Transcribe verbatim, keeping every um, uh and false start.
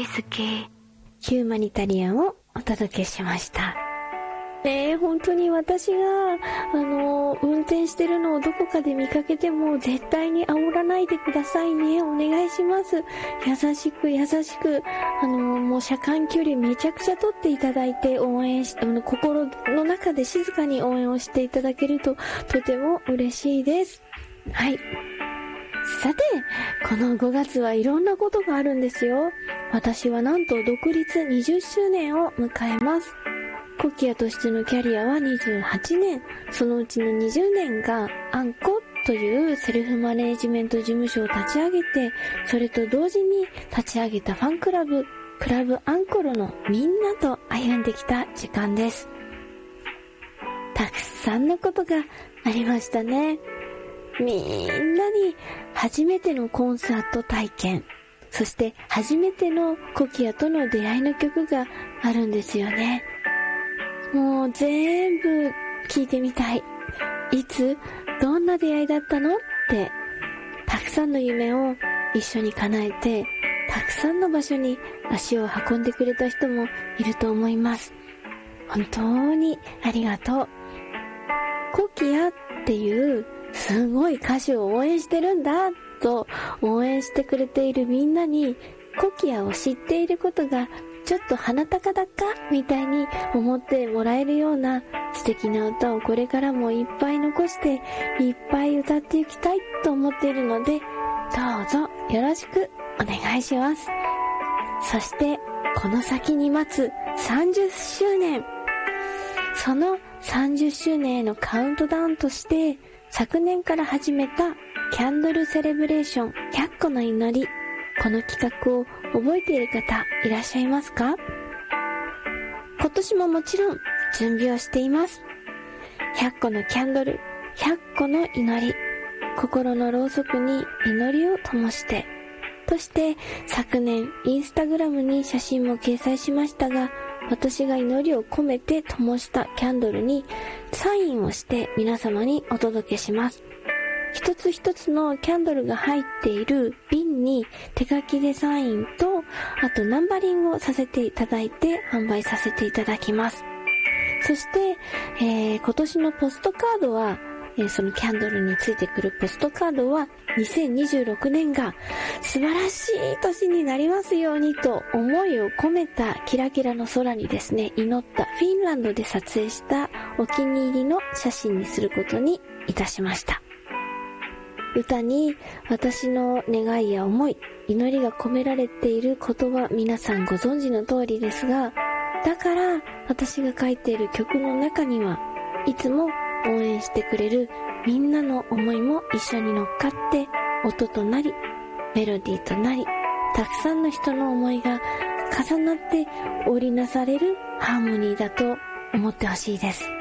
大好きヒューマニタリアンをお届けしました。ねえ、本当に私があの運転してるのをどこかで見かけても絶対に煽らないでくださいね。お願いします。優しく優しく、あのもう車間距離めちゃくちゃ取っていただいて応援し、あの心の中で静かに応援をしていただけるととても嬉しいです。はい。さて、このごがつはいろんなことがあるんですよ。私はなんと独立にじゅっしゅうねんを迎えます。コキアとしてのキャリアはにじゅうはちねん、そのうちのにじゅうねんがアンコというセルフマネージメント事務所を立ち上げて、それと同時に立ち上げたファンクラブ、クラブアンコロのみんなと歩んできた時間です。たくさんのことがありましたね。みんなに初めてのコンサート体験、そして初めてのコキアとの出会いの曲があるんですよね。もう全部聞いてみたい。いつどんな出会いだったのって、たくさんの夢を一緒に叶えて、たくさんの場所に足を運んでくれた人もいると思います。本当にありがとう。コキアっていうすごい歌手を応援してるんだと応援してくれているみんなに、コキアを知っていることがちょっと鼻高だかみたいに思ってもらえるような素敵な歌をこれからもいっぱい残していっぱい歌っていきたいと思っているので、どうぞよろしくお願いします。そしてこの先に待つさんじゅっしゅうねん、そのさんじゅっしゅうねんへのカウントダウンとして昨年から始めたキャンドルセレブレーションひゃっこの祈り、この企画を覚えている方いらっしゃいますか？今年ももちろん準備をしています。ひゃっこのキャンドル、ひゃっこの祈り、心のろうそくに祈りを灯してとして昨年インスタグラムに写真も掲載しましたが、私が祈りを込めて灯したキャンドルにサインをして皆様にお届けします。一つ一つのキャンドルが入っている瓶に手書きでサインと、あとナンバリングをさせていただいて販売させていただきます。そして、えー、今年のポストカードは、えー、そのキャンドルについてくるポストカードはにせんにじゅうろくねんが素晴らしい年になりますようにと思いを込めたキラキラの空にですね、祈ったフィンランドで撮影したお気に入りの写真にすることにいたしました。歌に私の願いや思い、祈りが込められていることは皆さんご存知の通りですが、だから私が書いている曲の中にはいつも応援してくれるみんなの思いも一緒に乗っかって音となりメロディーとなり、たくさんの人の思いが重なって織りなされるハーモニーだと思ってほしいです。